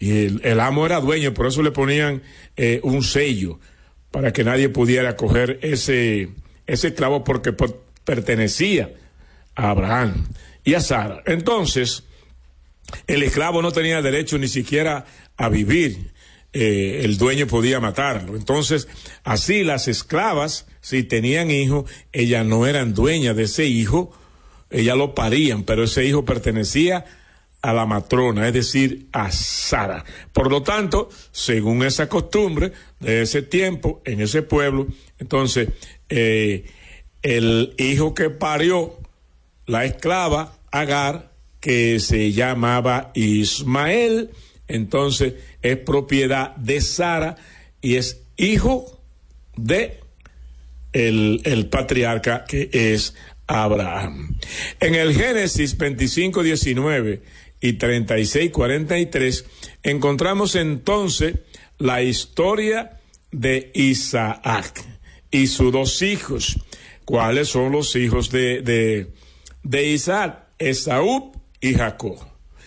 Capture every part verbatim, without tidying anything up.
Y el, el amo era dueño, por eso le ponían eh, un sello para que nadie pudiera coger ese, ese esclavo porque por, pertenecía a Abraham y a Sara. Entonces, el esclavo no tenía derecho ni siquiera a vivir. Eh, el dueño podía matarlo. Entonces, así las esclavas, si tenían hijos, ellas no eran dueñas de ese hijo, ellas lo parían, pero ese hijo pertenecía a la matrona, es decir, a Sara. Por lo tanto, según esa costumbre de ese tiempo, en ese pueblo, entonces, eh, el hijo que parió la esclava, Agar, que se llamaba Ismael, entonces es propiedad de Sara y es hijo de el, el patriarca que es Abraham. En el Génesis veinticinco, diecinueve y treinta y seis, cuarenta y tres encontramos entonces la historia de Isaac y sus dos hijos. ¿Cuáles son los hijos de, de, de Isaac? Esaú y Jacob.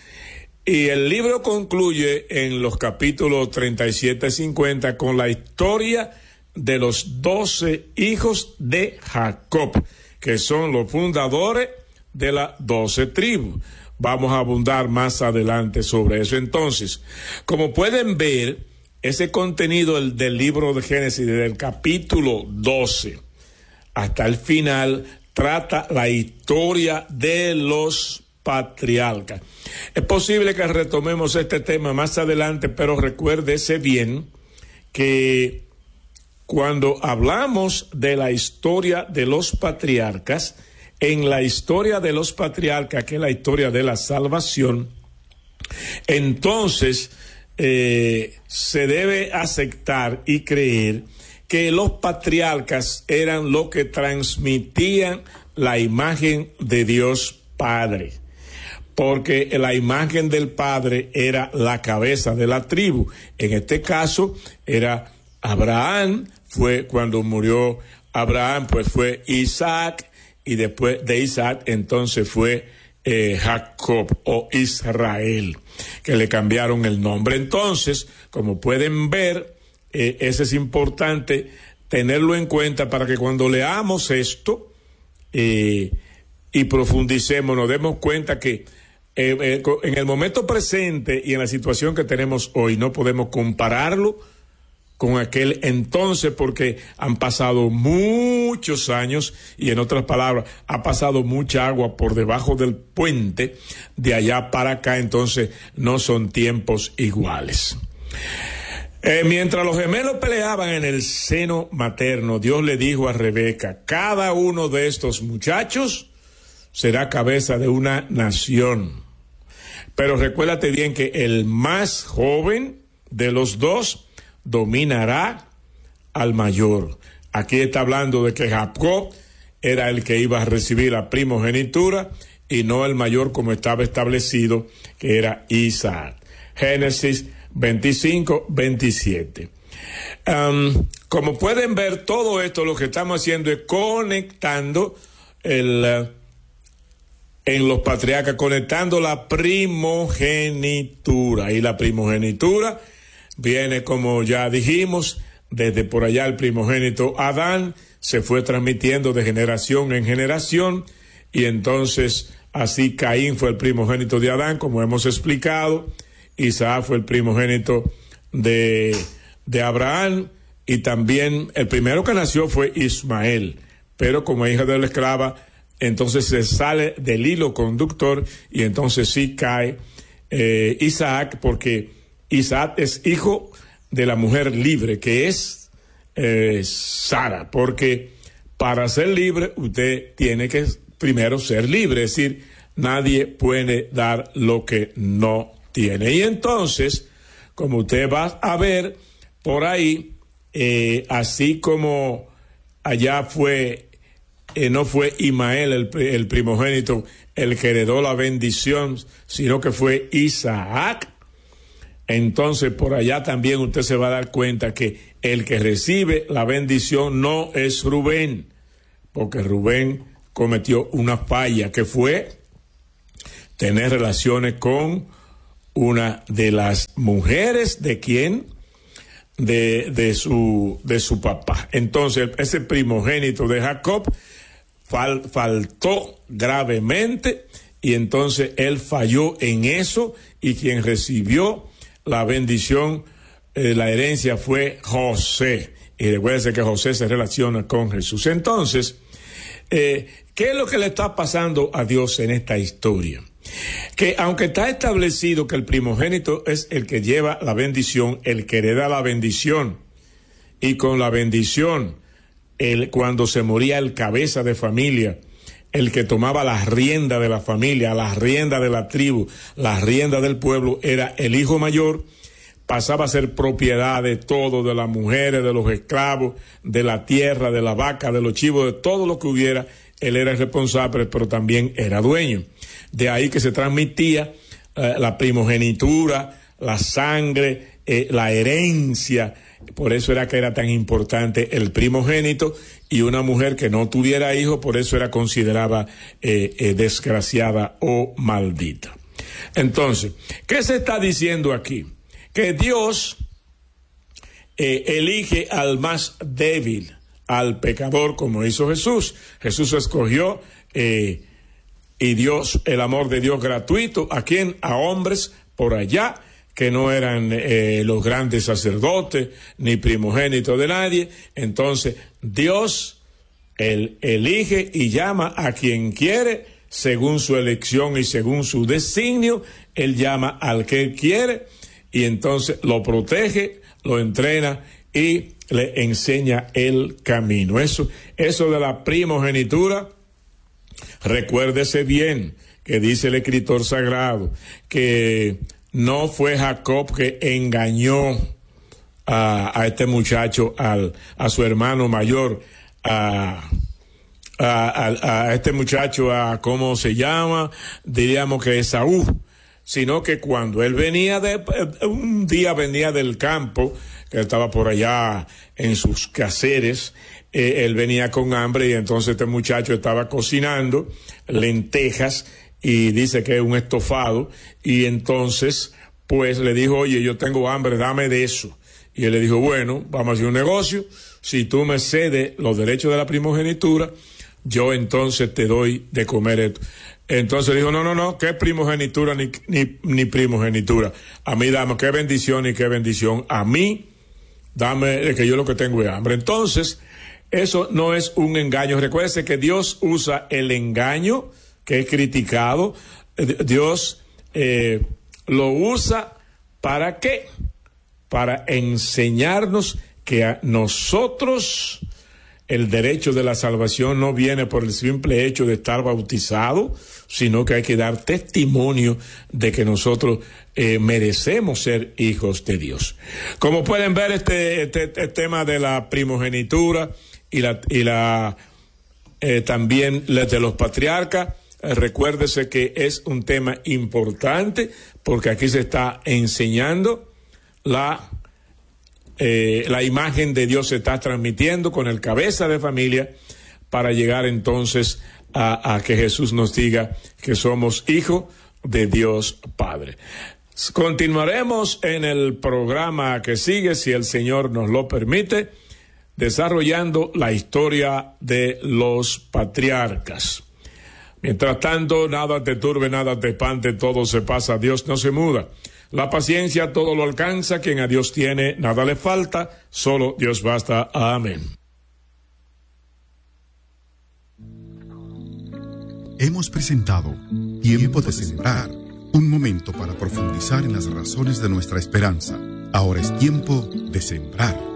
Y el libro concluye en los capítulos treinta y siete a cincuenta con la historia de los doce hijos de Jacob, que son los fundadores de las doce tribus. Vamos a abundar más adelante sobre eso. Entonces, como pueden ver, ese contenido del, del libro de Génesis, desde el capítulo doce hasta el final, trata la historia de los patriarcas. Es posible que retomemos este tema más adelante, pero recuérdese bien que cuando hablamos de la historia de los patriarcas, en la historia de los patriarcas, que es la historia de la salvación, entonces eh, se debe aceptar y creer que los patriarcas eran los que transmitían la imagen de Dios Padre, porque la imagen del Padre era la cabeza de la tribu. En este caso era Abraham, fue cuando murió Abraham, pues fue Isaac, y después de Isaac entonces fue eh, Jacob o Israel, que le cambiaron el nombre. Entonces, como pueden ver, eh, eso es importante tenerlo en cuenta para que cuando leamos esto eh, y profundicemos, nos demos cuenta que eh, eh, en el momento presente y en la situación que tenemos hoy no podemos compararlo con aquel entonces, porque han pasado muchos años y, en otras palabras, ha pasado mucha agua por debajo del puente de allá para acá. Entonces no son tiempos iguales. Eh, mientras los gemelos peleaban en el seno materno, Dios le dijo a Rebeca: cada uno de estos muchachos será cabeza de una nación. Pero recuérdate bien que el más joven de los dos dominará al mayor. Aquí está hablando de que Jacob era el que iba a recibir la primogenitura y no el mayor, como estaba establecido, que era Isaac. Génesis veinticinco, veintisiete. Um, como pueden ver, todo esto lo que estamos haciendo es conectando el, uh, en los patriarcas, conectando la primogenitura. Y la primogenitura viene, como ya dijimos, desde por allá el primogénito Adán, se fue transmitiendo de generación en generación, y entonces así Caín fue el primogénito de Adán, como hemos explicado. Isaac fue el primogénito de, de Abraham, y también el primero que nació fue Ismael, pero como hija de la esclava, entonces se sale del hilo conductor, y entonces sí cae eh, Isaac, porque Isaac es hijo de la mujer libre, que es eh, Sara, porque para ser libre usted tiene que primero ser libre, es decir, nadie puede dar lo que no tiene. Y entonces, como usted va a ver por ahí, eh, así como allá fue, eh, no fue Ismael el, el primogénito el que heredó la bendición, sino que fue Isaac. Entonces, por allá también usted se va a dar cuenta que el que recibe la bendición no es Rubén, porque Rubén cometió una falla, que fue tener relaciones con una de las mujeres de quién, de, de su, de su papá. Entonces, ese primogénito de Jacob fal, faltó gravemente, y entonces él falló en eso, y quien recibió la bendición, eh, la herencia, fue José. Y recuérdense que José se relaciona con Jesús. Entonces, eh, ¿qué es lo que le está pasando a Dios en esta historia? Que aunque está establecido que el primogénito es el que lleva la bendición, el que hereda la bendición, y con la bendición, el, cuando se moría el cabeza de familia, el que tomaba las riendas de la familia, las riendas de la tribu, las riendas del pueblo, era el hijo mayor, pasaba a ser propiedad de todo, de las mujeres, de los esclavos, de la tierra, de la vaca, de los chivos, de todo lo que hubiera. Él era el responsable, pero también era dueño. De ahí que se transmitía eh, la primogenitura, la sangre, eh, la herencia. Por eso era que era tan importante el primogénito, y una mujer que no tuviera hijos, por eso era considerada eh, eh, desgraciada o maldita. Entonces, ¿qué se está diciendo aquí? Que Dios eh, elige al más débil, al pecador, como hizo Jesús. Jesús escogió eh, y Dios, el amor de Dios gratuito, ¿a quién? A hombres por allá, que no eran eh, los grandes sacerdotes, ni primogénitos de nadie. Entonces, Dios, Él elige y llama a quien quiere, según su elección y según su designio. Él llama al que Él quiere, y entonces lo protege, lo entrena y le enseña el camino. Eso, eso de la primogenitura, recuérdese bien que dice el escritor sagrado que no fue Jacob que engañó a, a este muchacho, al, a su hermano mayor, a, a, a, a este muchacho, a cómo se llama, diríamos que Esaú, sino que cuando él venía de, un día venía del campo, que estaba por allá en sus quehaceres, eh, él venía con hambre, y entonces este muchacho estaba cocinando lentejas, y dice que es un estofado, y entonces pues le dijo, oye, yo tengo hambre, dame de eso. Y él le dijo, bueno, vamos a hacer un negocio, si tú me cedes los derechos de la primogenitura, yo entonces te doy de comer esto. Entonces dijo, no, no, no, qué primogenitura ni, ni, ni primogenitura. A mí dame, qué bendición y qué bendición. A mí, dame, que yo lo que tengo es hambre. Entonces, eso no es un engaño. Recuérdese que Dios usa el engaño, que es criticado. Dios eh, lo usa, ¿para qué? Para enseñarnos que a nosotros el derecho de la salvación no viene por el simple hecho de estar bautizado, sino que hay que dar testimonio de que nosotros eh, merecemos ser hijos de Dios. Como pueden ver, este, este, este tema de la primogenitura y la, y la eh, también la de los patriarcas, eh, recuérdese que es un tema importante, porque aquí se está enseñando la Eh, la imagen de Dios se está transmitiendo con el cabeza de familia, para llegar entonces a, a que Jesús nos diga que somos hijos de Dios Padre. Continuaremos en el programa que sigue, si el Señor nos lo permite, desarrollando la historia de los patriarcas. Mientras tanto, nada te turbe, nada te espante, todo se pasa, Dios no se muda. La paciencia todo lo alcanza, quien a Dios tiene, nada le falta, solo Dios basta. Amén. Hemos presentado Tiempo de Sembrar, un momento para profundizar en las razones de nuestra esperanza. Ahora es tiempo de sembrar.